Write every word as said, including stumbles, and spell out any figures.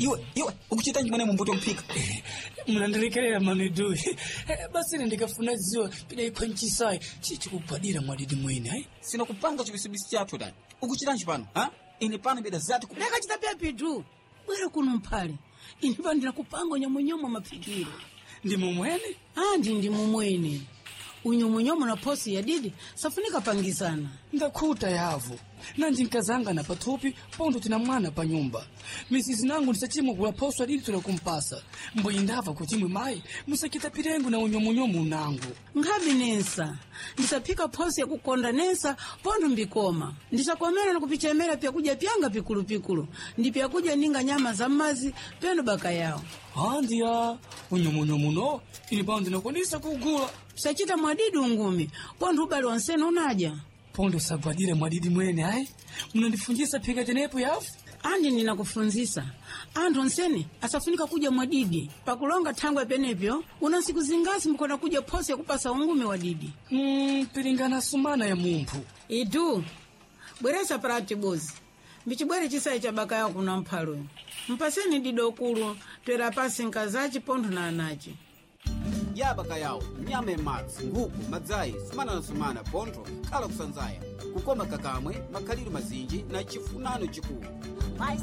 iwe iwe ukuchita njimene mumbuto mpika mnandirekerera manedu basi ndikafuna ziwa pidai kwanchisai chichi kupadira mwadidi mwene hai sina kupanga chibisibisi chathu dani ukuchita njipano ha ine pano beda zati ku leka chita pia pitu bwera kuno mphale ine pandira kupanga nyamunyomo mapikiro ndi mumwene andi ndi mumwene unyomonyomo na posi ya didi safunika pangizana ndakhuta yavu nanji nkazanga na pathupi pondo tina mwana pa nyumba misisi nangu nisachimwe kula poso adidi tula kumpasa mboyi ndava kuchimwe mai musakita pirengu na unyomonyomo nangu ngabi nensa ndisapika posi ya kukonda nensa pondo mbikoma ndisakomera na kupichemera pia kuja pianga pikulu pikulu ndi pia kuja ninga nyama za mazi pendo baka yao andiya unyomonyomo no ili bandi na kwanisa kugula sachita mwadidi ungumi pondo ubali wansene unaja pondo sabadire mwadidi mwene hai mnandifunjisa pika tenepo yafu andi ninakufunzisa andu nsene asafunika kuja mwadidi pakulonga thangwe penepyo una siku zingasi mkona kuja posi ya kupasa ungumi wa didi hmm, pilingana sumana ya mumpu idu bweresa prati bozi mbichibwere chisayi cha baka yao kuna mphalo mpaseni didokulu twera pasi nkazachi pondo na anachi yabaka yawo nyama ematsi nguku madzayi sumana na sumana pontho kala kusanzaya kukoma kakamwe makhaliro mazinji na chifunano chikulu Vai